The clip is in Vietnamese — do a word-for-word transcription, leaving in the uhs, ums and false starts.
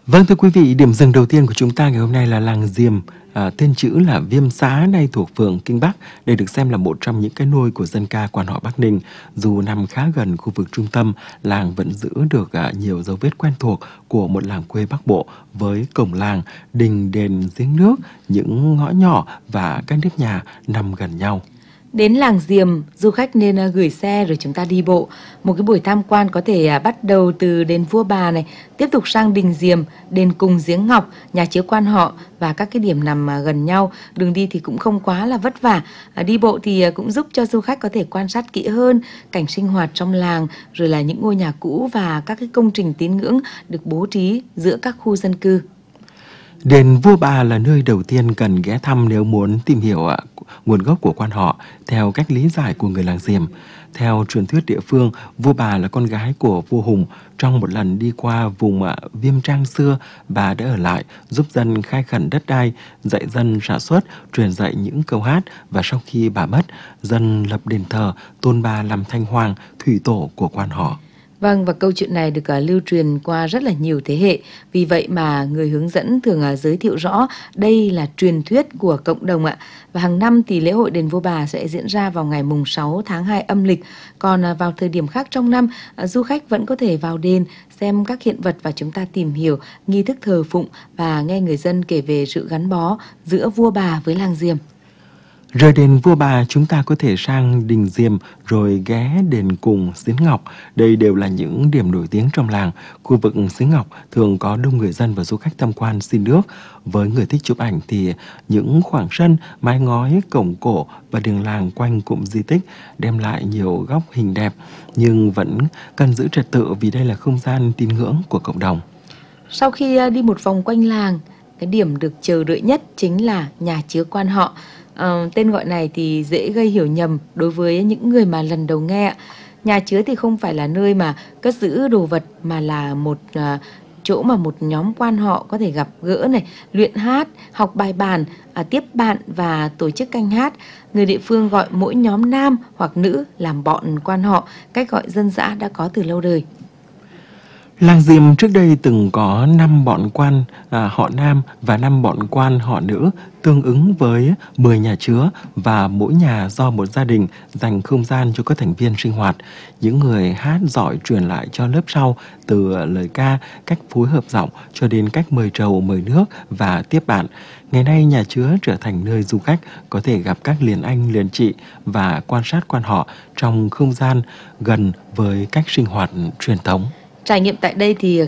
Vâng, thưa quý vị, điểm dừng đầu tiên của chúng ta ngày hôm nay là làng Diềm, à, tên chữ là Viêm Xá, nay thuộc phường Kinh Bắc. Đây được xem là một trong những cái nôi của dân ca quan họ Bắc Ninh. Dù nằm khá gần khu vực trung tâm, làng vẫn giữ được à, nhiều dấu vết quen thuộc của một làng quê Bắc Bộ với cổng làng, đình đền giếng nước, những ngõ nhỏ và các nếp nhà nằm gần nhau. Đến làng Diềm, du khách nên uh, gửi xe rồi chúng ta đi bộ. Một cái buổi tham quan có thể uh, bắt đầu từ đền Vua Bà này, tiếp tục sang đình Diềm, đền Cùng Giếng Ngọc, nhà chứa quan họ và các cái điểm nằm uh, gần nhau. Đường đi thì cũng không quá là vất vả. Uh, đi bộ thì uh, cũng giúp cho du khách có thể quan sát kỹ hơn cảnh sinh hoạt trong làng, rồi là những ngôi nhà cũ và các cái công trình tín ngưỡng được bố trí giữa các khu dân cư. Đền Vua Bà là nơi đầu tiên cần ghé thăm nếu muốn tìm hiểu ạ, nguồn gốc của quan họ theo cách lý giải của người làng Diềm. Theo truyền thuyết địa phương, Vua Bà là con gái của vua Hùng. Trong một lần đi qua vùng ạ, Viêm Trang xưa, bà đã ở lại giúp dân khai khẩn đất đai, dạy dân sản xuất, truyền dạy những câu hát, và sau khi bà mất, dân lập đền thờ tôn bà làm Thanh Hoàng, thủy tổ của quan họ. Vâng, và câu chuyện này được uh, lưu truyền qua rất là nhiều thế hệ. Vì vậy mà người hướng dẫn thường uh, giới thiệu rõ đây là truyền thuyết của cộng đồng ạ. Và hàng năm thì lễ hội đền Vua Bà sẽ diễn ra vào ngày mùng sáu tháng hai âm lịch. Còn uh, vào thời điểm khác trong năm, uh, du khách vẫn có thể vào đền xem các hiện vật và chúng ta tìm hiểu nghi thức thờ phụng và nghe người dân kể về sự gắn bó giữa Vua Bà với làng Diềm. Rời đền Vua Bà, chúng ta có thể sang đình Diềm rồi ghé đền Cùng Giếng Ngọc. Đây đều là những điểm nổi tiếng trong làng. Khu vực Giếng Ngọc thường có đông người dân và du khách tham quan xin nước. Với người thích chụp ảnh thì những khoảng sân, mái ngói, cổng cổ và đường làng quanh cụm di tích đem lại nhiều góc hình đẹp, nhưng vẫn cần giữ trật tự vì đây là không gian tín ngưỡng của cộng đồng. Sau khi đi một vòng quanh làng, cái điểm được chờ đợi nhất chính là nhà chứa quan họ. Uh, tên gọi này thì dễ gây hiểu nhầm đối với những người mà lần đầu nghe. Nhà chứa thì không phải là nơi mà cất giữ đồ vật, mà là một uh, chỗ mà một nhóm quan họ có thể gặp gỡ này, luyện hát, học bài bản, uh, tiếp bạn và tổ chức canh hát. Người địa phương gọi mỗi nhóm nam hoặc nữ làm bọn quan họ, cách gọi dân dã đã có từ lâu đời. Làng Diềm trước đây từng có năm bọn quan à, họ nam và năm bọn quan họ nữ, tương ứng với mười nhà chứa, và mỗi nhà do một gia đình dành không gian cho các thành viên sinh hoạt. Những người hát giỏi truyền lại cho lớp sau, từ lời ca, cách phối hợp giọng cho đến cách mời trầu, mời nước và tiếp bạn. Ngày nay nhà chứa trở thành nơi du khách có thể gặp các liền anh, liền chị và quan sát quan họ trong không gian gần với cách sinh hoạt truyền thống. Trải nghiệm tại đây thì